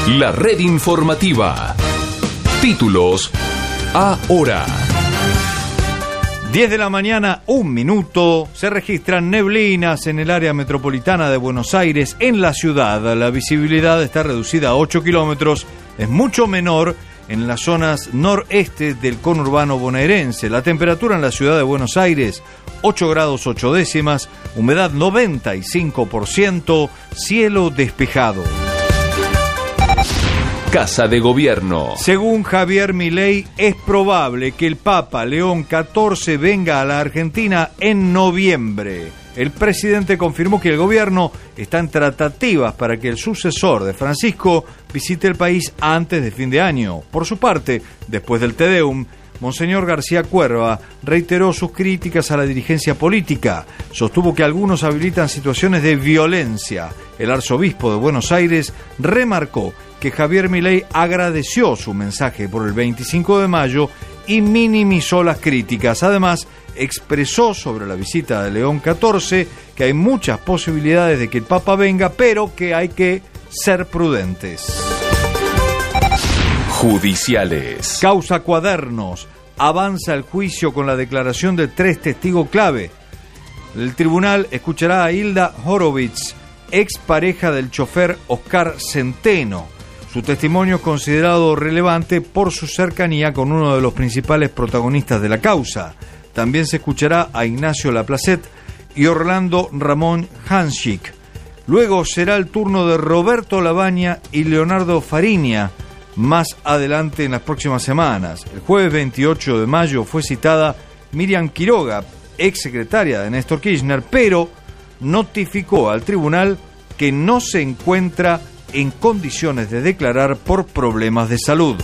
La red informativa. Títulos ahora. 10 de la mañana, 1 minuto. Se registran neblinas en el área metropolitana de Buenos Aires. En la ciudad, la visibilidad está reducida a 8 kilómetros. Es mucho menor en las zonas noreste del conurbano bonaerense. La temperatura en la ciudad de Buenos Aires, 8 grados 8 décimas, humedad 95%, cielo despejado. Casa de Gobierno. Según Javier Milei, es probable que el Papa León XIV venga a la Argentina en noviembre. El presidente confirmó que el gobierno está en tratativas para que el sucesor de Francisco visite el país antes de fin de año. Por su parte, después del Te Deum, Monseñor García Cuerva reiteró sus críticas a la dirigencia política. Sostuvo que algunos habilitan situaciones de violencia. El arzobispo de Buenos Aires remarcó que Javier Milei agradeció su mensaje por el 25 de mayo y minimizó las críticas. Además, expresó sobre la visita de León XIV que hay muchas posibilidades de que el Papa venga, pero que hay que ser prudentes. Judiciales. Causa Cuadernos. Avanza el juicio con la declaración de 3 testigos clave. El tribunal escuchará a Hilda Horowitz, expareja del chofer Oscar Centeno. Su testimonio es considerado relevante por su cercanía con uno de los principales protagonistas de la causa. También se escuchará a Ignacio Laplacet y Orlando Ramón Hanschik. Luego será el turno de Roberto Labaña y Leonardo Fariña, más adelante en las próximas semanas. El jueves 28 de mayo fue citada Miriam Quiroga, exsecretaria de Néstor Kirchner, pero notificó al tribunal que no se encuentra en condiciones de declarar por problemas de salud.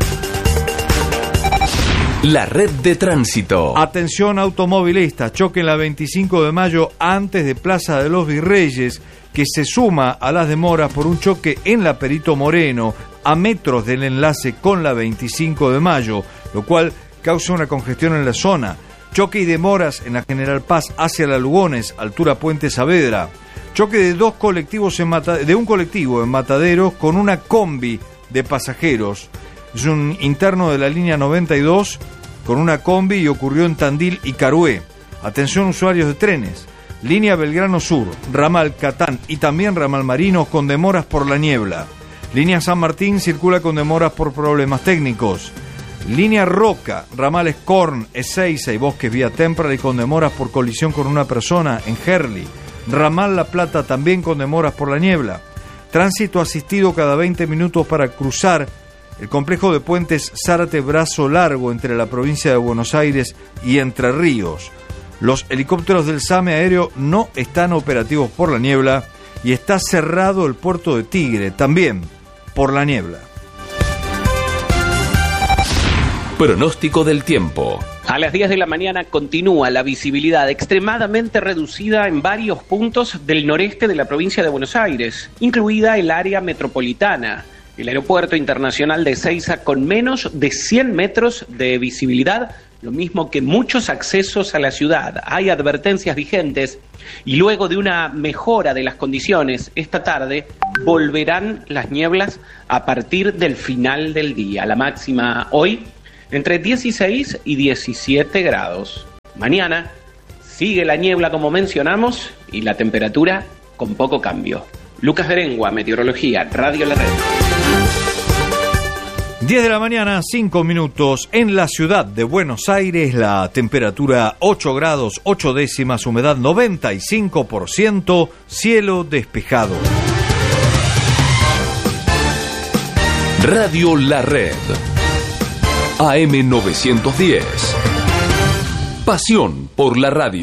La red de tránsito. Atención automovilistas, choque en la 25 de mayo antes de Plaza de los Virreyes, que se suma a las demoras por un choque en la Perito Moreno, a metros del enlace con la 25 de mayo, lo cual causa una congestión en la zona. Choque y demoras en la General Paz hacia la Lugones, altura Puente Saavedra. Choque de un colectivo en Mataderos con una combi de pasajeros. Es un interno de la línea 92 con una combi y ocurrió en Tandil y Carué. Atención usuarios de trenes. Línea Belgrano Sur, ramal Catán y también ramal Marinos con demoras por la niebla. Línea San Martín circula con demoras por problemas técnicos. Línea Roca, ramales Corn, Ezeiza y Bosques vía Temperley con demoras por colisión con una persona en Herli. Ramal La Plata también con demoras por la niebla. Tránsito asistido cada 20 minutos para cruzar el complejo de puentes Zárate Brazo Largo entre la provincia de Buenos Aires y Entre Ríos. Los helicópteros del SAME aéreo no están operativos por la niebla y está cerrado el puerto de Tigre, también por la niebla. Pronóstico del tiempo. A las 10 de la mañana continúa la visibilidad extremadamente reducida en varios puntos del noreste de la provincia de Buenos Aires, incluida el área metropolitana. El aeropuerto internacional de Ezeiza con menos de 100 metros de visibilidad, lo mismo que muchos accesos a la ciudad. Hay advertencias vigentes y luego de una mejora de las condiciones esta tarde volverán las nieblas a partir del final del día. La máxima hoy entre 16 y 17 grados. Mañana sigue la niebla como mencionamos y la temperatura con poco cambio. Lucas Berengua, Meteorología, Radio La Red. 10 de la mañana, 5 minutos. En la ciudad de Buenos Aires, la temperatura 8 grados 8 décimas, humedad 95%, cielo despejado. Radio La Red. AM 910. Pasión por la radio.